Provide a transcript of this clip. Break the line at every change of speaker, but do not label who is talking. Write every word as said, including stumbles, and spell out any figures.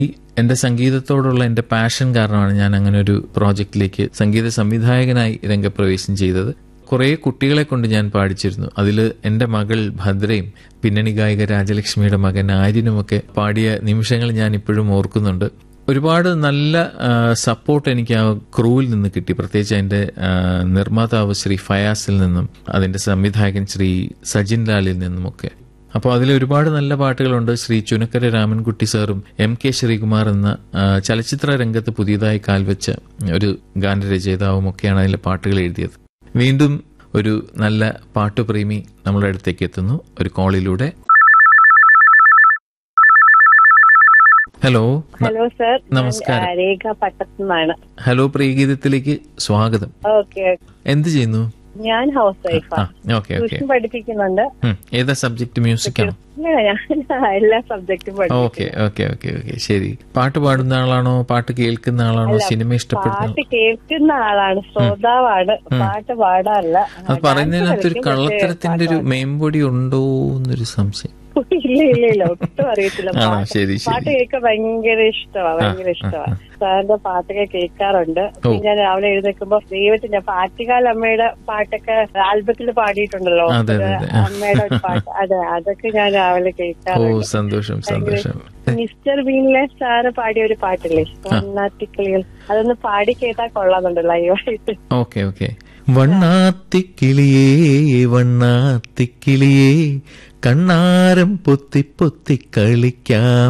ഈ എന്റെ സംഗീതത്തോടുള്ള എന്റെ പാഷൻ കാരണമാണ് ഞാൻ അങ്ങനെ ഒരു പ്രോജക്റ്റിലേക്ക് സംഗീത സംവിധായകനായി രംഗപ്രവേശം ചെയ്തത്. കുറെ കുട്ടികളെ കൊണ്ട് ഞാൻ പാടിച്ചിരുന്നു. അതിൽ എന്റെ മകൾ ഭദ്രയും പിന്നണി ഗായിക രാജലക്ഷ്മിയുടെ മകൻ ആര്യനുമൊക്കെ പാടിയ നിമിഷങ്ങൾ ഞാൻ ഇപ്പോഴും ഓർക്കുന്നുണ്ട്. ഒരുപാട് നല്ല സപ്പോർട്ട് എനിക്ക് ആ ക്രൂവിൽ നിന്ന് കിട്ടി, പ്രത്യേകിച്ച് അതിന്റെ നിർമ്മാതാവ് ശ്രീ ഫയാസിൽ നിന്നും അതിന്റെ സംവിധായകൻ ശ്രീ സജിൻ ലാലിൽ നിന്നുമൊക്കെ. അപ്പോൾ അതിൽ ഒരുപാട് നല്ല പാട്ടുകളുണ്ട്. ശ്രീ ചുനക്കര രാമൻകുട്ടി സാറും എം കെ ശ്രീകുമാർ എന്ന ചലച്ചിത്ര രംഗത്ത് പുതിയതായി കാൽവെച്ച ഒരു ഗാനരചയിതാവും ഒക്കെയാണ് അതിലെ പാട്ടുകൾ എഴുതിയത്. വീണ്ടും ഒരു നല്ല പാട്ടുപ്രേമി നമ്മുടെ അടുത്തേക്ക് എത്തുന്നു ഒരു കോളിലൂടെ. ഹലോ
ഹലോ സർ,
നമസ്കാരം.
രേഖ പട്ടത്തുനിന്നാണ്.
ഹലോ, പ്രിയഗീതത്തിലേക്ക് സ്വാഗതം.
ഓക്കെ,
എന്ത് ചെയ്യുന്നു?
ഞാൻ ഹൗസ് വൈഫാണ്. ട്യൂഷൻ പഠിപ്പിക്കുന്നുണ്ട്.
ഏതാ സബ്ജക്ട്? മ്യൂസിക് ആണോ?
ഞാൻ എല്ലാ സബ്ജക്റ്റും പഠിപ്പിക്കും.
ഓക്കെ ഓക്കെ ഓക്കെ ഓക്കെ ശരി. പാട്ട് പാടുന്ന ആളാണോ? പാട്ട് കേൾക്കുന്ന ആളാണോ? സിനിമ ഇഷ്ടപ്പെടുന്ന?
പാട്ട് കേൾക്കുന്ന ആളാണ്, ശ്രോതാവാണ്. പാട്ട് പാടാറില്ല.
അത് പറയുന്നതിനകത്തൊരു കള്ളത്തരത്തിന്റെ ഒരു മേമ്പൊടി ഉണ്ടോ എന്നൊരു സംശയം.
ഇല്ല ഇല്ല ഇല്ല ഒട്ടും അറിയത്തില്ല. പാട്ട് കേൾക്കാൻ ഭയങ്കര ഇഷ്ടമാണ്, ഭയങ്കര ഇഷ്ടമാണ്. സാറിന്റെ പാട്ടൊക്കെ കേൾക്കാറുണ്ട്. ഞാൻ രാവിലെ എഴുന്നേൽക്കുമ്പോ ദൈവത്തിന്റെ പാറ്റുകാലമ്മയുടെ പാട്ടൊക്കെ ആൽബത്തിൽ പാടിയിട്ടുണ്ടല്ലോ, അമ്മയുടെ ഒരു പാട്ട്, അതെ അതൊക്കെ ഞാൻ രാവിലെ കേൾക്കാറുണ്ട്.
സന്തോഷം സന്തോഷം.
മിസ്റ്റർ ബീനിലെ സാറ് പാടിയ ഒരു പാട്ടില്ലേ, വണ്ണാത്തിക്കിളികൾ, അതൊന്ന് പാടി കേട്ടാ കൊള്ളാന്നുണ്ട് ലൈവായിട്ട്.
Okay okay. വണ്ണാത്തിക്കിളിയേ വണ്ണാത്തിക്കിളിയേ കണ്ണാരം പൊത്തി പൊത്തി കളിക്കാം